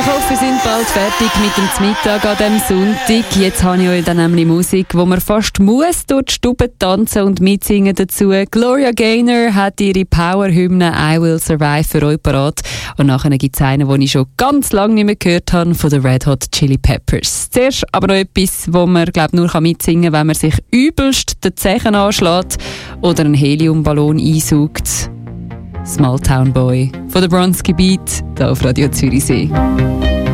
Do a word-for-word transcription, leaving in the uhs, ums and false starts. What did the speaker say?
Ich hoffe, wir sind bald fertig mit dem Mittag an diesem Sonntag. Jetzt habe ich euch dann nämlich Musik, wo man fast muss durch die Stube tanzen und mitsingen dazu. Gloria Gaynor hat ihre Power-Hymne «I Will Survive» für euch parat. Und nachher gibt es einen, den ich schon ganz lange nicht mehr gehört habe, von den Red Hot Chili Peppers. Zuerst aber noch etwas, wo man glaub, nur mitsingen kann, wenn man sich übelst den Zehen anschlägt oder einen Heliumballon einsaugt. Small Town Boy von der Bronski Beat, hier auf Radio Zürichsee.